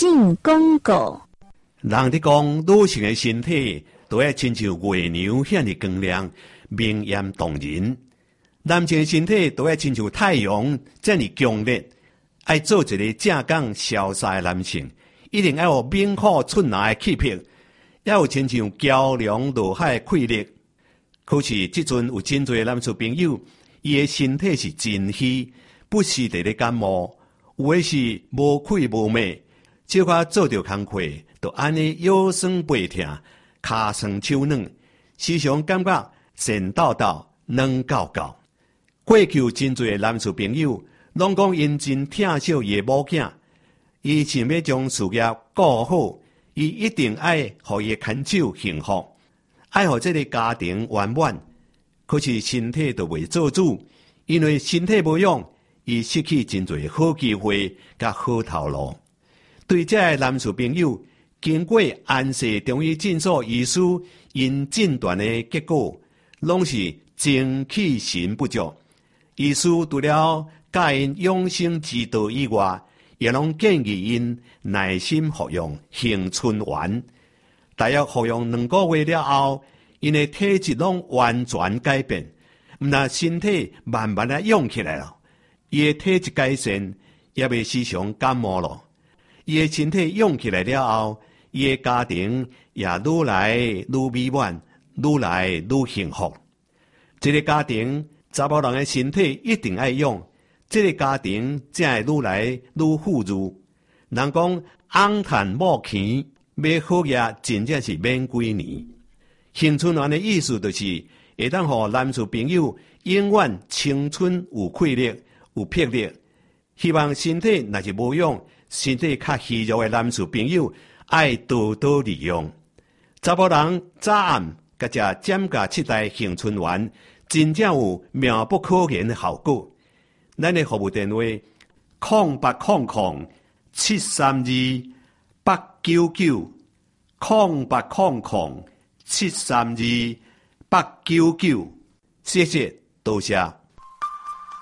性广告。 人伫讲女性的身体都要亲像月娘遐尼光亮、明艳动人；男性的身体都要亲像太阳这样强烈。爱做一个正港潇洒的男性，一定要有猛虎出南的气魄，要有亲像桥梁落海的气力。可是即阵有真侪男士朋友，伊的身体是真虚，不时地咧感冒，有的是无气无寐，小可做着工课，就安尼腰酸背痛、骹酸手软，时常感觉神抖抖、软厚厚。过去有真侪男士朋友，拢讲因真疼惜伊的某囝，伊想要将事业顾好，伊一定爱互伊的牵手幸福，爱互这个家庭圆满。可是身体就袂做主，因为身体无用，伊失去真侪好机会甲好头路。对这个男士朋友，经过安氏中医诊所医师因诊断的结果，拢是精气神不足。医师除了教因养生之道以外，也拢建议因耐心服用杏春丸。大约服用2个月了后，因的体质拢完全改变，毋但身体慢慢的勇起来了，伊的体质改善，也未时常感冒了。伊的身体勇起来了后，伊的家庭也愈来愈美满，愈来愈幸福。这个家庭查某人的身体一定爱用，这个家庭才会愈来愈富裕。人讲翁赚某钱，买好业真正是免几年。杏春丸的意思就是会当互男士朋友永远青春有气力、有魄力。希望身体若是无用，身体较虚弱的男士朋友爱多多利用。查某人早暗甲食减价7代杏春丸，真正有妙不可言的效果。咱的服务电话0800-732-899，0800-732-899，谢谢，多谢。